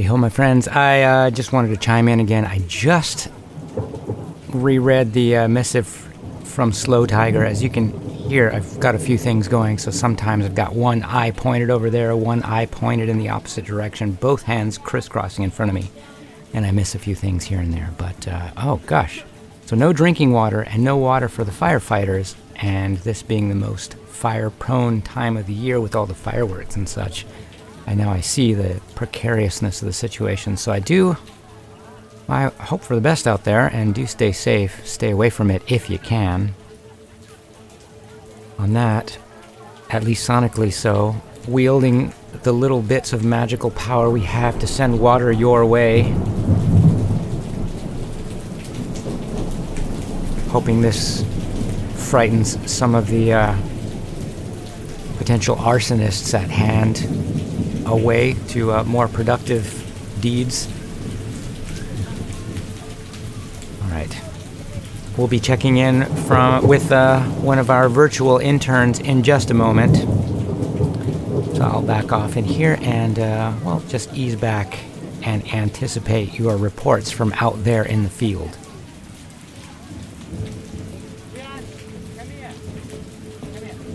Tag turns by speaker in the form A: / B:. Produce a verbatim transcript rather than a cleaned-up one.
A: ho, my friends. I uh, just wanted to chime in again. I just reread the uh, missive from Slow Tiger. As you can hear, I've got a few things going, so sometimes I've got one eye pointed over there, one eye pointed in the opposite direction, both hands crisscrossing in front of me, and I miss a few things here and there. But, uh, oh gosh. So no drinking water and no water for the firefighters, and this being the most fire-prone time of the year with all the fireworks and such. I know I see the precariousness of the situation, so I do I hope for the best out there, and do stay safe. Stay away from it if you can. On that, at least sonically so, wielding the little bits of magical power we have to send water your way. Hoping this frightens some of the uh, potential arsonists at hand away to uh, more productive deeds. All right. We'll be checking in from with uh, one of our virtual interns in just a moment. So I'll back off in here and, uh, well, just ease back and anticipate your reports from out there in the field.